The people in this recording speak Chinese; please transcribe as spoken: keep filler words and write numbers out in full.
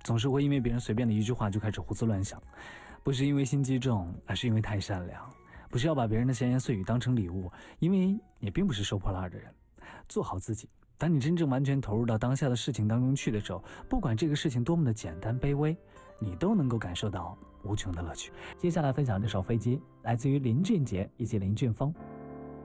总是会因为别人随便的一句话就开始胡思乱想，不是因为心机重，而是因为太善良。不是要把别人的闲言碎语当成礼物，因为你并不是收破烂的人。做好自己，当你真正完全投入到当下的事情当中去的时候，不管这个事情多么的简单卑微，你都能够感受到无穷的乐趣。接下来分享这首《飞机》，来自于林俊杰以及林俊峰。